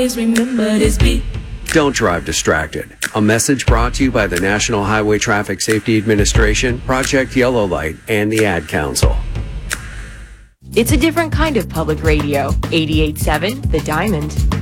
Remember this beat. Don't drive distracted. A message brought to you by the National Highway Traffic Safety Administration, Project Yellow Light, and the Ad Council. It's a different kind of public radio. 88.7 The Diamond.